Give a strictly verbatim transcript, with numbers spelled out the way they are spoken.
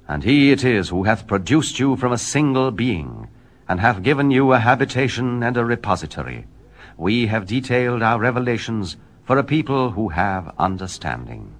And he it is who hath produced you from a single being, and hath given you a habitation and a repository. We have detailed our revelations for a people who have understanding.